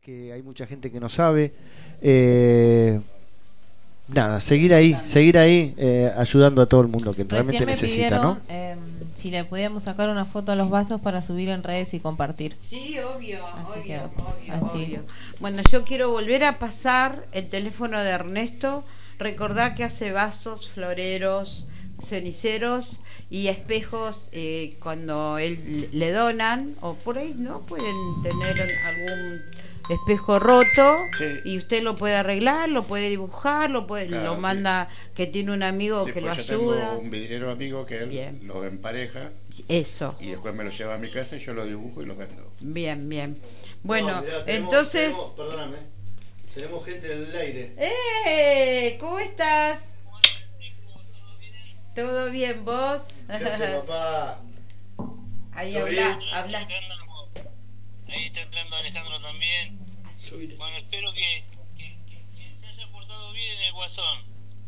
que hay mucha gente que no sabe. Nada, seguir ahí, ayudando a todo el mundo que realmente necesita, ¿no? Si le podíamos sacar una foto a los vasos para subir en redes y compartir. Sí, obvio. Obvio. Bueno, yo quiero volver a pasar el teléfono de Ernesto. Recordá que hace vasos, floreros, ceniceros y espejos cuando él le donan, o por ahí no pueden tener algún espejo roto, sí, y usted lo puede arreglar, lo puede dibujar, lo manda, sí, que tiene un amigo, sí, que lo ayuda. Tengo un vidriero amigo que él, bien, lo empareja. Eso. Y después me lo lleva a mi casa y yo lo dibujo y lo vendo. Bien. Bueno, no, mirá, entonces... perdóname, tenemos gente del aire. ¿Cómo estás? ¿Todo bien, vos? ¿Qué haces, papá? Ahí habla. Ahí está entrando Alejandro también. Bueno, espero que se haya portado bien el Guasón.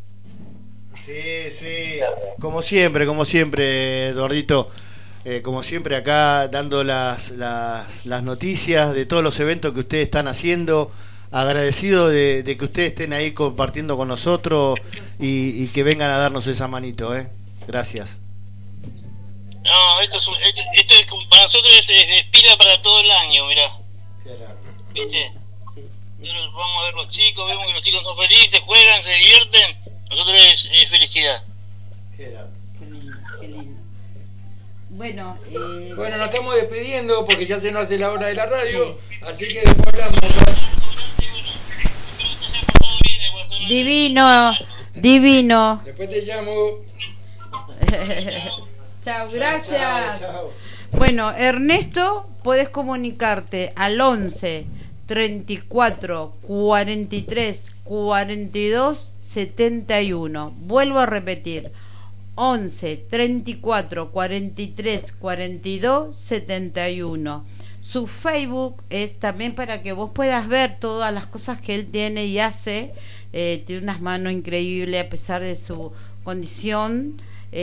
Sí. Como siempre, Eduardito. Como siempre acá dando las noticias de todos los eventos que ustedes están haciendo. Agradecido de que ustedes estén ahí compartiendo con nosotros y que vengan a darnos esa manito, Gracias. No, esto es para nosotros es pila para todo el año, mirá. ¿Viste? Sí. Nosotros vamos a ver los chicos, vemos que los chicos son felices, juegan, se divierten. Nosotros es felicidad. Qué lindo. Bueno, nos estamos despidiendo porque ya se nos hace la hora de la radio, sí, así que después hablamos. Divino. Después te llamo. Chao, gracias. Chao. Bueno, Ernesto, podés comunicarte al 11 34 43 42 71. Vuelvo a repetir, 11 34 43 42 71. Su Facebook es también para que vos puedas ver todas las cosas que él tiene y hace. Tiene unas manos increíbles a pesar de su condición.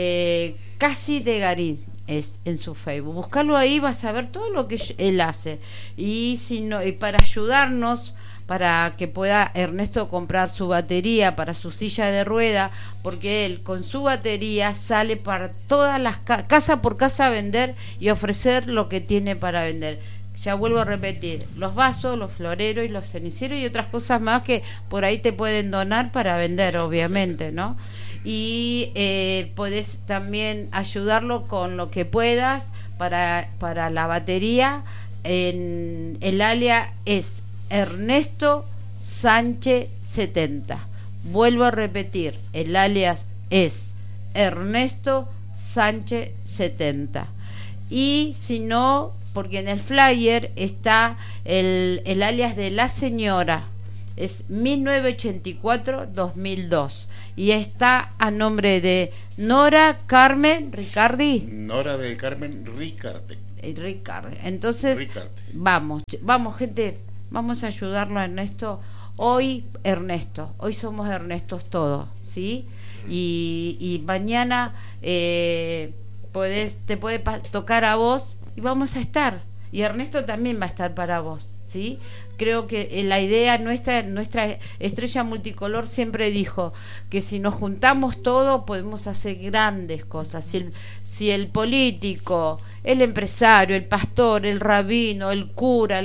Casi de Garín es en su Facebook. Buscarlo ahí, vas a ver todo lo que él hace. Y si no, y para ayudarnos, para que pueda Ernesto comprar su batería para su silla de rueda, porque él con su batería sale para todas las casa por casa a vender y ofrecer lo que tiene para vender. Ya vuelvo a repetir, los vasos, los floreros y los ceniceros y otras cosas más que por ahí te pueden donar para vender, obviamente, ¿no? Y podés también ayudarlo con lo que puedas para la batería. El alias es Ernesto Sánchez 70. Vuelvo a repetir, el alias es Ernesto Sánchez 70. Y si no, porque en el flyer está el alias de la señora, es 1984-2002. Y está a nombre de Nora Carmen Ricardi. Nora del Carmen Ricardi. Entonces, vamos gente, vamos a ayudarlo a Ernesto. Hoy somos Ernestos todos, ¿sí? Y mañana te puede tocar a vos y vamos a estar. Y Ernesto también va a estar para vos, ¿sí? Creo que la idea nuestra estrella multicolor siempre dijo que si nos juntamos todos podemos hacer grandes cosas. Si el político, el empresario, el pastor, el rabino, el cura,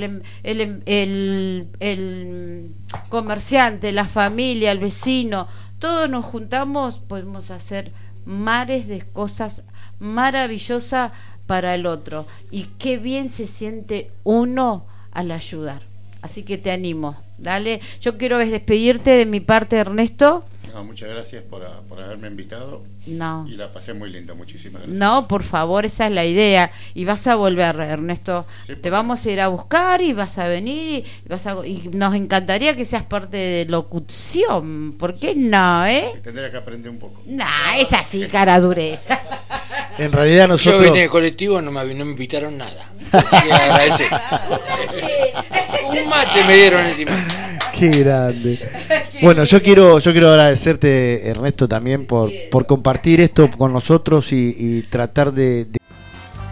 el comerciante, la familia, el vecino, todos nos juntamos, podemos hacer mares de cosas maravillosas para el otro. Y qué bien se siente uno al ayudar. Así que te animo, dale. Yo quiero despedirte de mi parte, Ernesto. No, muchas gracias por haberme invitado. No. Y la pasé muy linda, muchísimas gracias. No, por favor, esa es la idea. Y vas a volver, Ernesto. Sí, te vamos a ir a buscar y vas a venir y nos encantaría que seas parte de locución. ¿Por qué no, Tendré que aprender un poco. Nah, es así, cara dureza. En realidad nosotros... Yo vine de colectivo, no me invitaron nada. Así que agradecer. Un mate me dieron encima. Qué grande. Bueno, yo quiero agradecerte, Ernesto, también por compartir esto con nosotros y tratar de